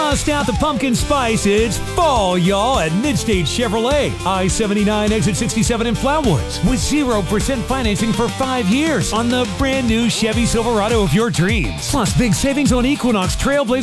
Bust out the pumpkin spice. It's fall, y'all, at Midstate Chevrolet. I-79 exit 67 in Flatwoods. With 0% financing for 5 years on the brand new Chevy Silverado of your dreams. Plus big savings on Equinox, Trailblazer,